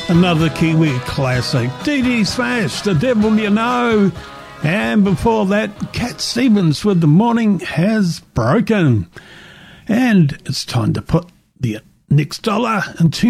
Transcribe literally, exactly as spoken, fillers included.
Another Kiwi classic, Dee Dee Smash, The Devil You Know. And before that, Cat Stevens with The Morning Has Broken. And it's time to put the next dollar into